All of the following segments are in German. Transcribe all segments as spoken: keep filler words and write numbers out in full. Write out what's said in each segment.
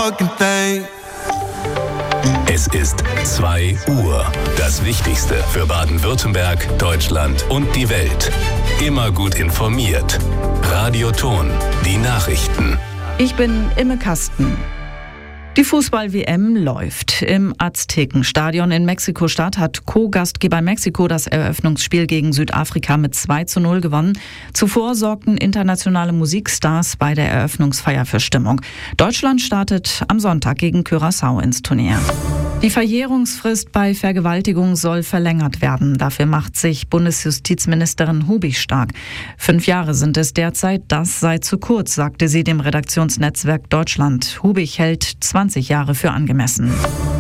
fucking thing. Es ist zwei Uhr. Das Wichtigste für Baden-Württemberg, Deutschland und die Welt. Immer gut informiert. Radio Ton, die Nachrichten. Ich bin Imme Kasten. Die Fußball-W M läuft. Im Aztekenstadion in Mexiko-Stadt hat Co-Gastgeber Mexiko das Eröffnungsspiel gegen Südafrika mit zwei zu null gewonnen. Zuvor sorgten internationale Musikstars bei der Eröffnungsfeier für Stimmung. Deutschland startet am Sonntag gegen Curaçao ins Turnier. Die Verjährungsfrist bei Vergewaltigung soll verlängert werden. Dafür macht sich Bundesjustizministerin Hubig stark. Fünf Jahre sind es derzeit, das sei zu kurz, sagte sie dem Redaktionsnetzwerk Deutschland. Hubig hält zwanzig Jahre für angemessen.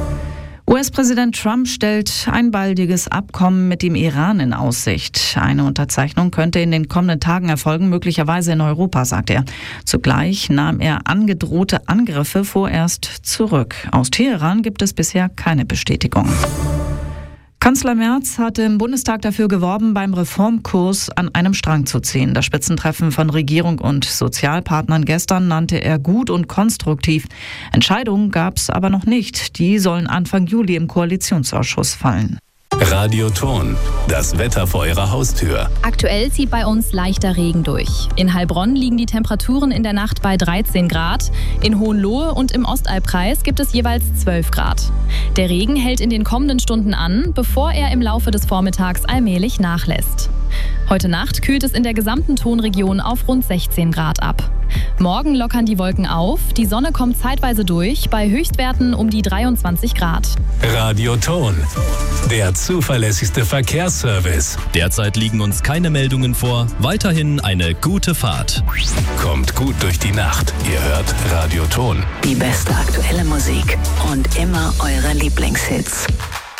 U S-Präsident Trump stellt ein baldiges Abkommen mit dem Iran in Aussicht. Eine Unterzeichnung könnte in den kommenden Tagen erfolgen, möglicherweise in Europa, sagt er. Zugleich nahm er angedrohte Angriffe vorerst zurück. Aus Teheran gibt es bisher keine Bestätigung. Kanzler Merz hatte im Bundestag dafür geworben, beim Reformkurs an einem Strang zu ziehen. Das Spitzentreffen von Regierung und Sozialpartnern gestern nannte er gut und konstruktiv. Entscheidungen gab es aber noch nicht. Die sollen Anfang Juli im Koalitionsausschuss fallen. Radio Ton, das Wetter vor Ihrer Haustür. Aktuell zieht bei uns leichter Regen durch. In Heilbronn liegen die Temperaturen in der Nacht bei dreizehn Grad. In Hohenlohe und im Ostalbkreis gibt es jeweils zwölf Grad. Der Regen hält in den kommenden Stunden an, bevor er im Laufe des Vormittags allmählich nachlässt. Heute Nacht kühlt es in der gesamten Tonregion auf rund sechzehn Grad ab. Morgen lockern die Wolken auf, die Sonne kommt zeitweise durch, bei Höchstwerten um die dreiundzwanzig Grad. Radio Ton, der zuverlässigste Verkehrsservice. Derzeit liegen uns keine Meldungen vor, weiterhin eine gute Fahrt. Kommt gut durch die Nacht, ihr hört Radio Ton. Die beste aktuelle Musik und immer eure Lieblingshits.